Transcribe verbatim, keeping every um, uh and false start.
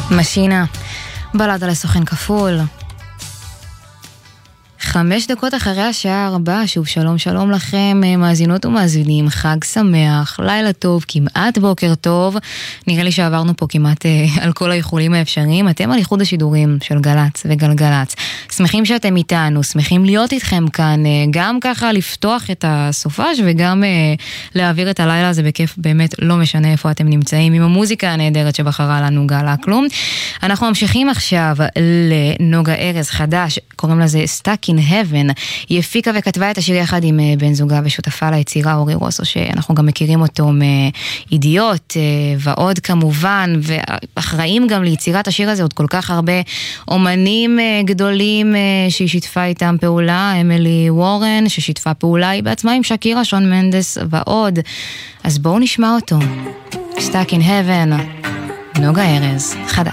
משינה, בלדה לסוכן כפול. חמש דקות אחרי השעה ארבע, שוב שלום שלום לכם, מאזינות ומאזינים, חג שמח, לילה טוב, כמעט בוקר טוב. נראה לי שעברנו פה כמעט אה, על כל היכולים האפשריים. אתם על איחוד השידורים של גלץ וגלגלץ. שמחים שאתם איתנו, שמחים להיות איתכם כאן, אה, גם ככה לפתוח את הסופש וגם אה, להעביר את הלילה הזה בכיף, באמת לא משנה איפה אתם נמצאים, עם המוזיקה הנהדרת שבחרה לנו גלה כלום. אנחנו ממשיכים עכשיו לנוגה ארז חדש, קוראים לזה Stuck in Heaven. היא הפיקה וכתבה את השיר יחד עם בן זוגה ושותפה ליצירה אורי רוסו, שאנחנו גם מכירים אותו מידיעות ועוד כמובן, ואחראים גם ליצירת השיר הזה עוד כל כך הרבה אומנים גדולים שהיא שיתפה איתם פעולה, אמילי וורן ששיתפה פעולה היא בעצמה עם שקירה, שון מנדס ועוד. אז בואו נשמע אותו. Stuck in Heaven, נוגה ארז חדש.